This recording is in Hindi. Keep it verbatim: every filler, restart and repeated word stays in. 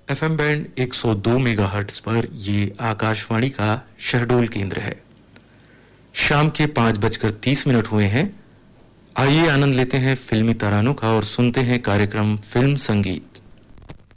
एफएम बैंड एक सौ दो मेगाहर्ट्ज पर ये आकाशवाणी का शहडोल केंद्र है। शाम के पांच बजकर तीस मिनट हुए हैं। आइए आनंद लेते हैं फिल्मी तरानों का और सुनते हैं कार्यक्रम फिल्म संगीत।